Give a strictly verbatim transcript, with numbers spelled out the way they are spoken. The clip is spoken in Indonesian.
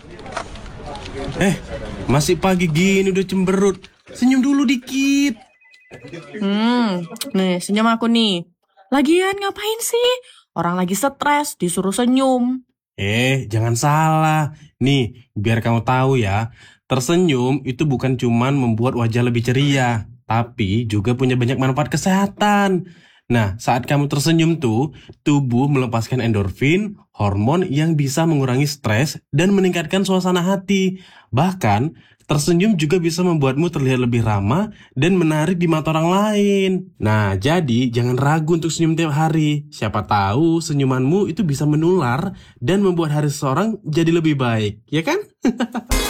Eh, masih pagi gini udah cemberut. Senyum dulu dikit. Hmm, nih senyum aku nih. Lagian ngapain sih? Orang lagi stres, disuruh senyum. Eh, jangan salah. Nih, biar kamu tahu ya, tersenyum itu bukan cuman membuat wajah lebih ceria, tapi juga punya banyak manfaat kesehatan. Nah, saat kamu tersenyum tuh, tubuh melepaskan endorfin, hormon yang bisa mengurangi stres dan meningkatkan suasana hati. Bahkan, tersenyum juga bisa membuatmu terlihat lebih ramah dan menarik di mata orang lain. Nah, jadi jangan ragu untuk senyum tiap hari. Siapa tahu senyumanmu itu bisa menular dan membuat hari seseorang jadi lebih baik, ya kan?